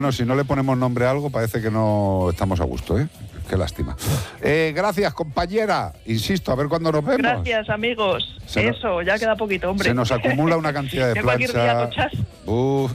No, si no le ponemos nombre a algo, parece que no estamos a gusto, ¿eh? Qué lástima. Gracias, compañera. Insisto, a ver cuándo nos vemos. Gracias, amigos. Ya queda poquito, hombre. Se nos acumula una cantidad de ya cualquier día plancha. con chas. Uf.